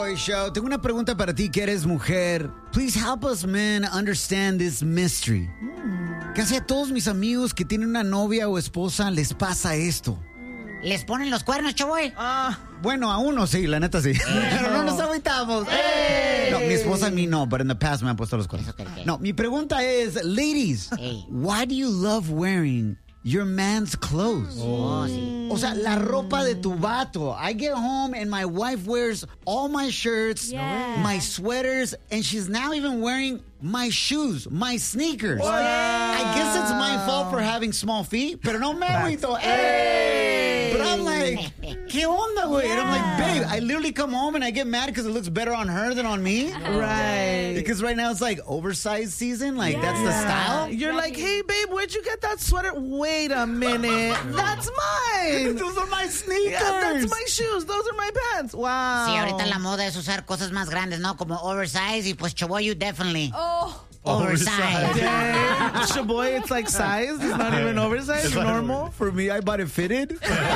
Show. Tengo una pregunta para ti que eres mujer. Please help us men understand this mystery. Casi a todos mis amigos que tienen una novia o esposa les pasa esto. ¿Les ponen los cuernos, Choboy? Bueno, a uno sí, la neta sí. Pero no nos agüitamos. No, mi esposa a mí no, pero in the past me han puesto los cuernos. No, mi pregunta es, ladies, why do you love wearing your man's clothes? Sí. O sea, la ropa de tu vato. I get home and my wife wears all my shirts, my sweaters, and she's now even wearing my shoes, my sneakers. I guess it's my fault for having small feet, pero no me agüito. But I'm like, ¿qué onda, güey? And I'm like, babe, I literally come home and I get mad because it looks better on her than on me. Right. Because right now it's like oversized season. Like, that's the style. You're like, hey, babe, where'd you get that sweater? Wait a minute. That's mine. Those are my sneakers. Yeah, that's my shoes. Those are my pants. Wow. Sí, ahorita la moda es usar cosas más grandes, ¿no? Como oversize y pues Choboy, you definitely. Oversize. Dang. Shaboy, it's like size. It's not even oversized. Normal. For me, I bought it fitted.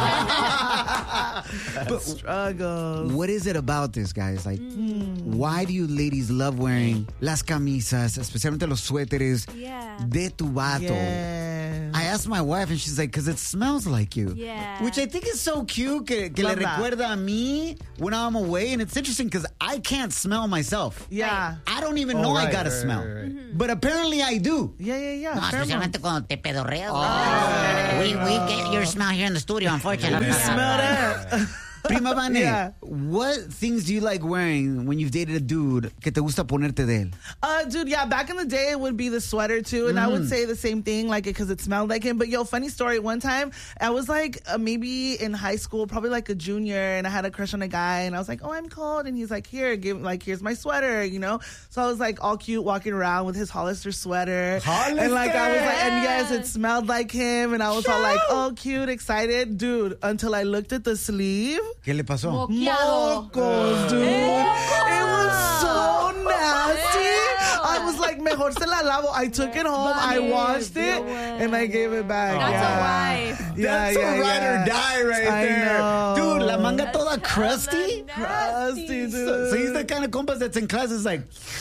Struggles. What is it about this, guys? Like, why do you ladies love wearing las camisas, especialmente los suéteres de tu vato? Yes. I asked my wife and she's like, because it smells like you. Yeah. Which I think is so cute que le Love that. recuerda a mí when I'm away. And it's interesting because I can't smell myself. Yeah. I don't even know I gotta smell. But apparently I do. Yeah. No, especialmente cuando te pedorreas. We get your smell here in the studio, unfortunately. Smell that. Prima Vane, Yeah. what things do you like wearing when you've dated a dude que te gusta ponerte de él? Dude, yeah, back in the day, it would be the sweater, too. And I would say the same thing, like, because it smelled like him. But, yo, funny story. One time, I was, like, maybe in high school, probably, like, a junior, and I had a crush on a guy. And I was like, oh, I'm cold. And he's like, here's my sweater, you know? So I was, like, all cute, walking around with his Hollister sweater. And, like, I was like, and yes, it smelled like him. And I was all like, oh, cute, excited. Dude, until I looked at the sleeve. ¿Qué le pasó? Mocos, dude. It was so nasty. I was like, mejor se la lavo. I took it home, I washed it, and I gave it back. That's a wife. That's a ride or die right I there. know. Dude, la manga toda crusty? Crusty, dude. So he's the kind of compas that's in class is like,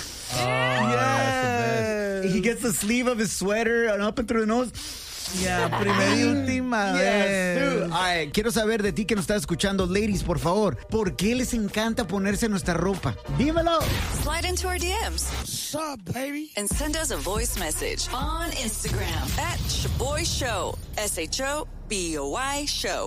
Yes. he gets the sleeve of his sweater and up and through the nose. Yeah, primera y última Yes, vez. dude. All right, quiero saber de ti que nos estás escuchando, ladies, por favor. ¿Por qué les encanta ponerse nuestra ropa? Dímelo. Slide into our DMs. What's up, baby? And send us a voice message on Instagram @Shaboy Show. SHOBOY Show.